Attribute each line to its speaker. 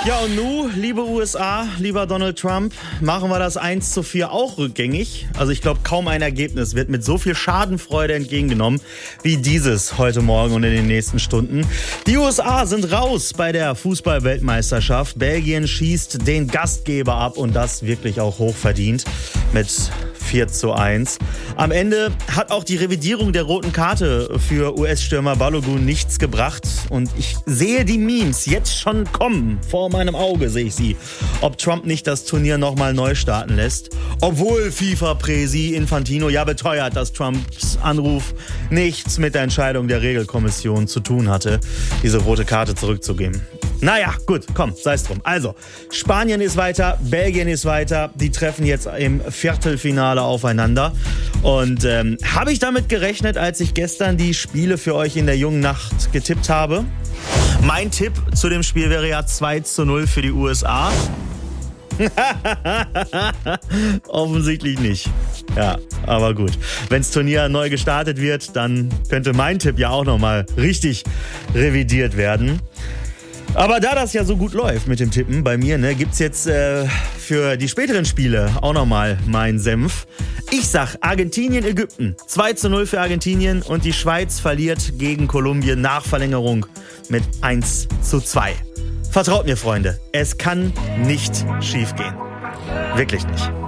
Speaker 1: Ja, und nun, liebe USA, lieber Donald Trump, machen wir das 1:4 auch rückgängig. Also ich glaube, kaum ein Ergebnis wird mit so viel Schadenfreude entgegengenommen wie dieses heute Morgen und in den nächsten Stunden. Die USA sind raus bei der Fußball-Weltmeisterschaft. Belgien schießt den Gastgeber ab und das wirklich auch hochverdient mit 4:1. Am Ende hat auch die Revidierung der roten Karte für US-Stürmer Balogun nichts gebracht. Und ich sehe die Memes jetzt schon kommen. Vor meinem Auge sehe ich sie. Ob Trump nicht das Turnier nochmal neu starten lässt. Obwohl FIFA-Präsi Infantino ja beteuert, dass Trumps Anruf nichts mit der Entscheidung der Regelkommission zu tun hatte, diese rote Karte zurückzugeben. Naja, gut, komm, sei es drum. Also, Spanien ist weiter, Belgien ist weiter. Die treffen jetzt im Viertelfinale aufeinander. Und habe ich damit gerechnet, als ich gestern die Spiele für euch in der jungen Nacht getippt habe? Mein Tipp zu dem Spiel wäre ja 2:0 für die USA. Offensichtlich nicht. Ja, aber gut. Wenn's Turnier neu gestartet wird, dann könnte mein Tipp ja auch nochmal richtig revidiert werden. Aber da das ja so gut läuft mit dem Tippen bei mir, gibt's jetzt für die späteren Spiele auch nochmal meinen Senf. Ich sag Argentinien, Ägypten. 2:0 für Argentinien und die Schweiz verliert gegen Kolumbien nach Verlängerung mit 1:2. Vertraut mir, Freunde, es kann nicht schiefgehen. Wirklich nicht.